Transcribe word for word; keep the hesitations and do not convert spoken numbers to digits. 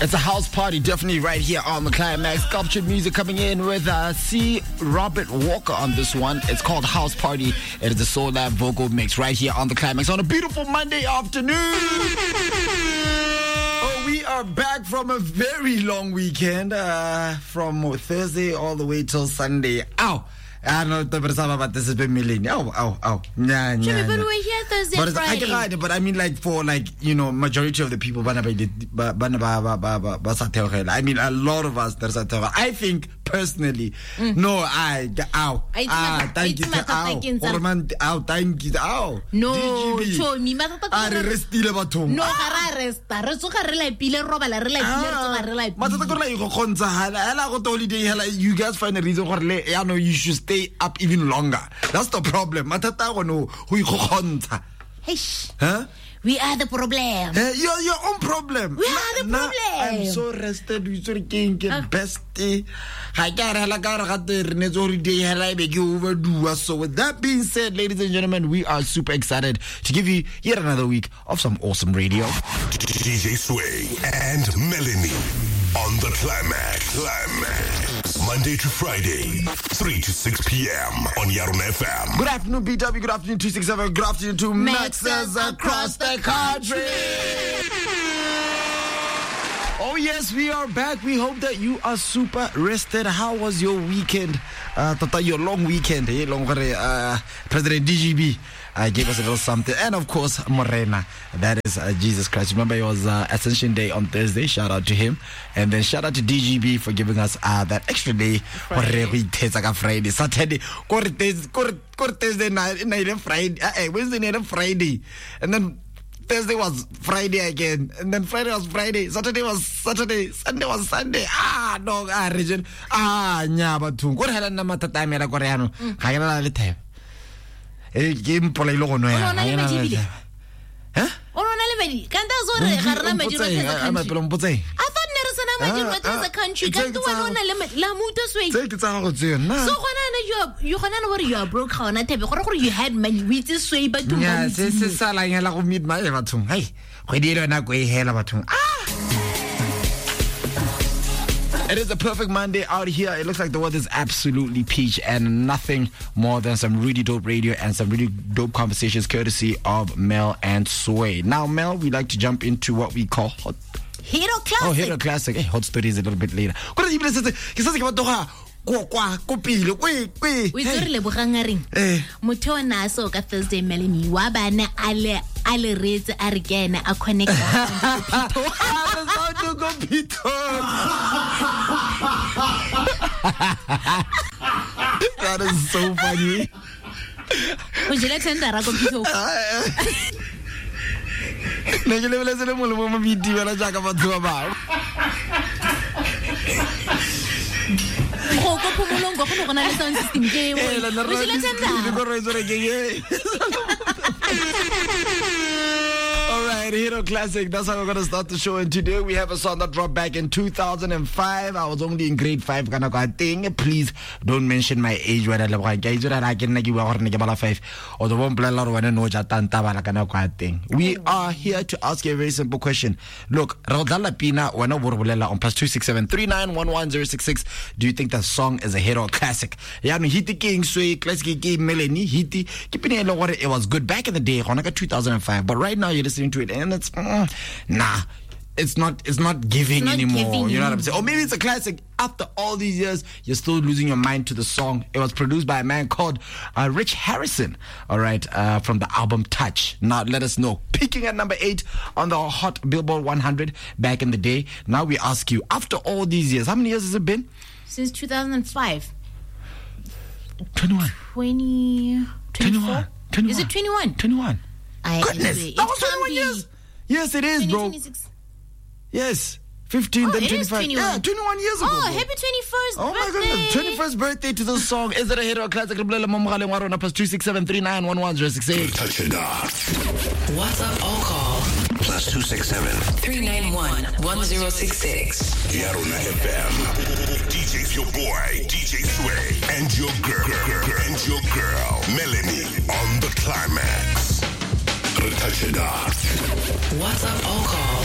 It's a house party, definitely right here on the Climax. Sculptured music coming in with uh, C. Robert Walker on this one. It's called House Party. It is a Soul Lab vocal mix right here on the Climax on a beautiful Monday afternoon. Oh, we are back from a very long weekend, uh, from Thursday all the way till Sunday. Ow! I don't know about this has been million. Oh, oh, oh. Nah, nah, Jimmy, but nah. we're here Thursday, but Friday. I get but I mean, like, for, like, you know, majority of the people, I mean, a lot of us, there's a I think, personally, mm. no, I, ow, ah, thank you, ow, Orman, ow, thank you, ow. No, cho, mi mata ah, re restile bathong. No, gara resta, re tsoga re la pile roba la re la pile tsoga re la pile. Mata go la go khontsha hala, hala go holiday hala, you guys find a reason gore le, ya no, you should stay up even longer. That's the problem. Matata go no, go ikhontsha. Eish. Huh? We are the problem. Uh, you're your own problem. We are the problem. I'm so rested. We so king get best. I got hala got got the Renzo day hala be you overdo. So with that being said, ladies and gentlemen, we are super excited to give you yet another week of some awesome radio. D J Sway and Melanie on the Climax. Climax. Monday to Friday, three to six p.m. on Yarona F M. Good afternoon, B W. Good afternoon, two six seven. Good afternoon to Maxers across the country. Oh, yes, we are back. We hope that you are super rested. How was your weekend? Uh, tata, your long weekend. Eh? Long, uh, President D G B uh, gave us a little something. And, of course, Morena. That is uh, Jesus Christ. Remember, it was uh, Ascension Day on Thursday. Shout out to him. And then shout out to D G B for giving us uh, that extra day. Friday. Friday. Saturday. Thursday night. Friday. Wednesday night. Friday. And then Thursday was Friday again, and then Friday was Friday, Saturday was Saturday, Sunday was Sunday. Ah, no, ah, region. Ah, nya bathong. Go hela nna matata mela go re yano. Ga ke na le thebe. E ke mpola ile go no ya. Huh? O rona le medi. Kanta zo re ga rena medi ro tsa country. I thought neresana medi ro tsa country. Kanta wa rona le la muto sway. Tse ke tsa go tsena. So gona na you you gona na gore you are broke ga ona thebe gore gore you had money with this sway but to yeah se se sala ngela go meet my bathong. Hey, go di ile na go e hela bathong. Ah, it is a perfect Monday out here. It looks like the weather is absolutely peach and nothing more than some really dope radio and some really dope conversations courtesy of Mel and Sway. Now, Mel, we like to jump into what we call hot Hero Classic. Oh, Hero Classic. Hey, hot stories a little bit later. Go kwa go pile kwe kwe we tsere le bogangaring motho o na so ka Thursday Melanie wa bana ale ale retse a re kena a connect to go pito. That is so funny. o jela tendara go pito ne ke le le mo le mo midi wala jaaka batho ba ba go go phomolongo go gona le sound system ke o jela All right, Hero Classic. That's how we're going to start the show. And today we have a song that dropped back in two thousand five. I was only in grade five. Kind of thing. Please don't mention my age when I live. I get I can give you five. Or the one plan or when no thing. We are here to ask you a very simple question. Look, Rodala Pina, when on plus two six seven three nine one one zero six six. Do you think that song is a Hero Classic? Yeah, no, Hiti King Sway, Classic King Melanie, Hiti. Keeping it what it was good back in the day, on two thousand five. But right now you're listening to it and it's mm, nah it's not it's not giving it's not anymore giving you know what I'm saying, or maybe it's a classic after all these years you're still losing your mind to the song. It was produced by a man called uh, Rich Harrison, all right, uh, from the album Touch. Now let us know, peaking at number eight on the hot Billboard one hundred back in the day. Now we ask you, after all these years, how many years has it been since two thousand five? twenty-one twenty twenty-one twenty-one Is it twenty-one twenty-one I Goodness, agree. That was twenty-one years. Yes, it is, bro. Yes, fifteen, oh, then it twenty-five. twenty-one. Yeah, twenty-one years ago. Oh, bro. happy twenty-first Oh birthday. my goodness, twenty-first birthday to this song. Is it a Hero Classic? Plus two six seven three nine one one zero six eight. Touch it off. WhatsApp all call. Plus two six seven three nine one one zero six six. Yarona F M. D J's your boy, D J Sway, and your girl, girl, and your girl, Melanie on the Climax. Touch it off. WhatsApp all call.